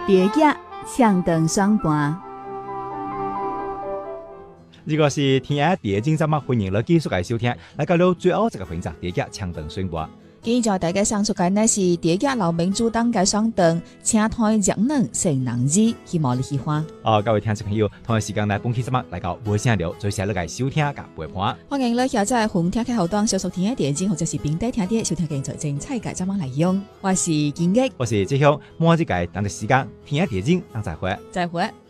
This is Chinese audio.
蝶仔唱长双盘。 如果是天下第一節目，歡迎你繼續嚟收聽，嚟到了最後一個環節，蝶仔唱長雙盤。 今日大家上述嘅呢是蝶仔老民主黨嘅雙長，請台若能成能字，希望你喜歡。 各位聽眾朋友，同一時間嚟本期節目嚟到無聲聊，最先嚟嚟收聽甲陪伴。 歡迎你下載紅聽嘅後檔，小數聽嘅電視或者是平底聽啲，收聽嘅財政菜嘅節目內容。我是建益， 我是志雄，每一屆當嘅時間，聽下電視，當再會。 再會。